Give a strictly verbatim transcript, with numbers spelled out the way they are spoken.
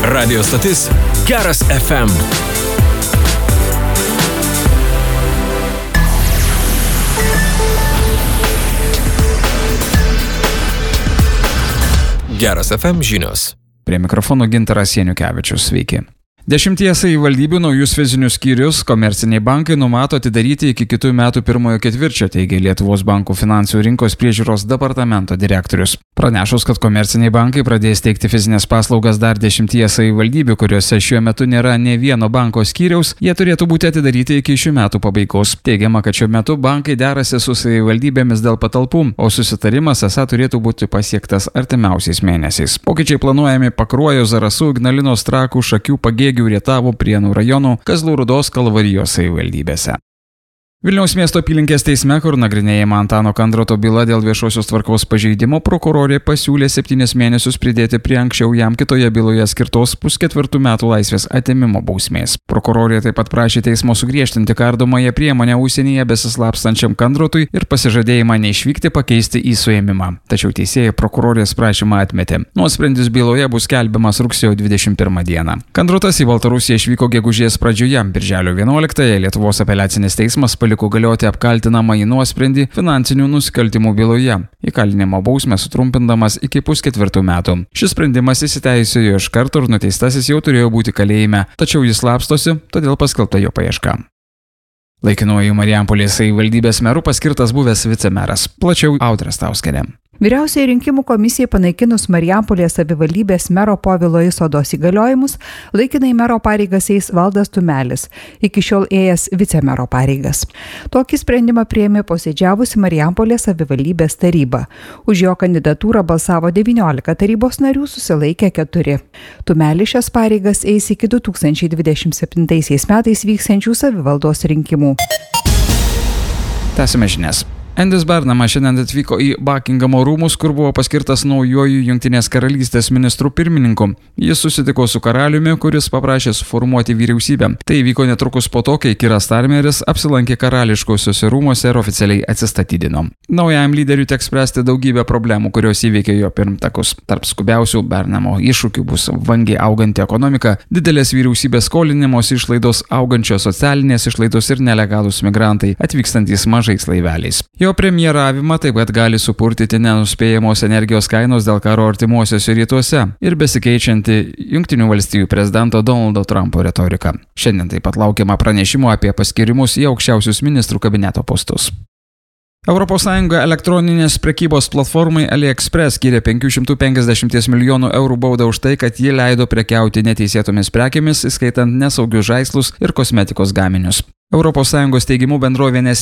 Radio stotis Geras F M. Geras F M žinios. Prie mikrofono Gintaras Janukevičius. Sveiki. Dešimtyje savivaldybių naujus fizinius skyrius komerciniai bankai numato atidaryti iki kitų metų pirmojo ketvirčio, teigė Lietuvos bankų finansų rinkos priežiūros departamento direktorius. Pranešus, kad komerciniai bankai pradės teikti fizinės paslaugas dar dešimtyje savivaldybių, kuriuose šiuo metu nėra ne vieno banko skyriaus, jie turėtų būti atidaryti iki šių metų pabaigos. Teigiama, kad šiuo metu bankai derasi su savivaldybėmis dėl patalpų, o susitarimas esą turėtų būti pasiektas artimiausiais mėnesiais. Pokyčiai planuojami Pakruojo, Zarasų, Ignalinos, Trakų, Šakių, Pagėgių, Rietavo, Prienų rajonų, Kazlų Rūdos, Kalvarijos savivaldybėse. Vilniaus miesto apylinkės teisme, kur nagrinėjama Antano Kandroto byla dėl viešosios tvarkos pažeidimo, prokurorė pasiūlė septynis mėnesius pridėti prie anksčiau jam kitoje byloje skirtos pusketvirtų metų laisvės atėmimo bausmės. Prokurorė taip pat prašė teismo sugriežtinti kardomąją priemonę užsienyje besislapstančiam Kandrotui ir pasižadėjimą neišvykti pakeisti į suėmimą. Tačiau teisėjai prokurorės prašymą atmetė. Nuosprendis byloje bus skelbiamas rugsėjo dvidešimt pirmą dieną. Kandrotas į Baltarusiją išvyko gegužės pradžioje. Birželio vienuoliktąją Lietuvos apeliacinis teismas paliko galioti apkaltinamąjį nuosprendį finansinių nusikaltimų byloje, įkalinimo bausmę sutrumpindamas iki pusketvirtų metų. Šis sprendimas įsiteisėjo iš karto ir nuteistasis jau turėjo būti kalėjime, tačiau jis slapstosi, todėl paskelbta jo paieška. Laikinuoju Marijampolės savivaldybės meru paskirtas buvęs vicemeras. Plačiau Audra Stauskienė. Vyriausioji rinkimų komisijai panaikinus Marijampolės savivaldybės mero Povilo Isodos įgaliojimus, laikinai mero pareigas eis Valdas Tumelis, iki šiol ėjęs vicemero pareigas. Tokį sprendimą priėmė posėdžiavusi Marijampolės savivaldybės taryba. Už jo kandidatūrą balsavo devyniolika tarybos narių, susilaikė keturi. Tumelis šias pareigas eis iki du tūkstančiai dvidešimt septintaisiais metais vyksiančių savivaldos rinkimų. Tęsime žinias. Endis Burnham šiandien atvyko į Buckingamo rūmus, kur buvo paskirtas naujuoju Jungtinės karalystės ministru pirmininku. Jis susitiko su karaliumi, kuris paprašė suformuoti vyriausybę. Tai vyko netrukus po to, kai Kiras Starmeris apsilankė karališkuosiuose rūmuose ir oficialiai atsistatydino. Naujajam lyderiui teks spręsti daugybę problemų, kurios įveikė jo pirmtakus. Tarp skubiausių Burnhamo iššūkių bus vangiai auganti ekonomika, didelės vyriausybės skolinimos išlaidos, augančios socialinės išlaidos ir nelegalūs migrantai atvykstantys mažais laiveliais. Jo premjeravimą taip pat gali supurtyti nenuspėjamos energijos kainos dėl karo artimuosiuose rytuose ir besikeičianti Jungtinių valstijų prezidento Donaldo Trumpo retorika. Šiandien taip pat laukiama pranešimo apie paskirimus į aukščiausius ministrų kabineto postus. Europos Sąjunga elektroninės prekybos platformai AliExpress skyrė penkių šimtų penkiasdešimt milijonų eurų baudą už tai, kad ji leido prekiauti neteisėtomis prekėmis, įskaitant nesaugius žaislus ir kosmetikos gaminius. Europos Sąjungos teigimu bendrovė nesiėmė